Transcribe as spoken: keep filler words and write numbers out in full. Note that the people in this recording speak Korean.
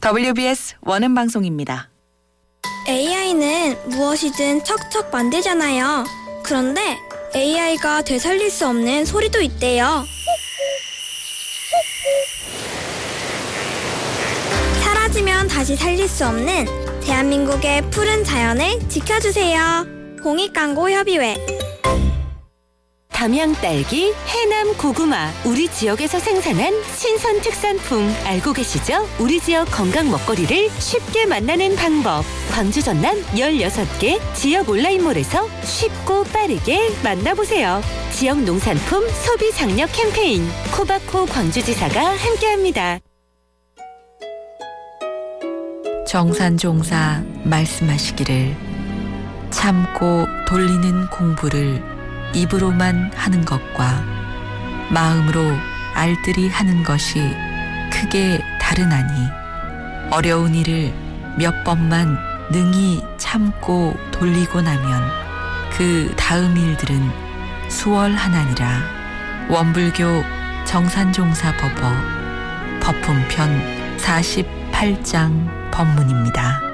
더블유비에스 원음 방송입니다. 에이아이는 무엇이든 척척 만들잖아요. 그런데 에이아이가 되살릴 수 없는 소리도 있대요. 사라지면 다시 살릴 수 없는 대한민국의 푸른 자연을 지켜주세요. 공익광고협의회. 담양 딸기, 해남 고구마, 우리 지역에서 생산한 신선 특산품 알고 계시죠? 우리 지역 건강 먹거리를 쉽게 만나는 방법. 광주 전남 열여섯 개 지역 온라인몰에서 쉽고 빠르게 만나보세요. 지역 농산품 소비 장려 캠페인 코바코 광주지사가 함께합니다. 정산종사 말씀하시기를 참고 돌리는 공부를 입으로만 하는 것과 마음으로 알뜰히 하는 것이 크게 다르나니 어려운 일을 몇 번만 능히 참고 돌리고 나면 그 다음 일들은 수월하나니라. 원불교 정산종사법어 법품편 사십팔 장 법문입니다.